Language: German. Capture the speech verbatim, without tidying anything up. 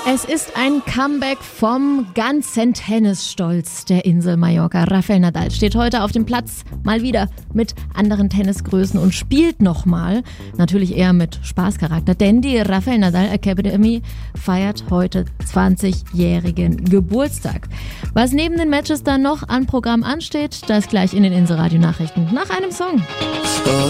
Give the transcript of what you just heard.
Es ist ein Comeback vom ganzen Tennisstolz der Insel Mallorca. Rafael Nadal steht heute auf dem Platz mal wieder mit anderen Tennisgrößen und spielt nochmal. Natürlich eher mit Spaßcharakter, denn die Rafael Nadal Academy feiert heute zwanzigjährigen Geburtstag. Was neben den Matches dann noch an Programm ansteht, das gleich in den Inselradio Nachrichten nach einem Song.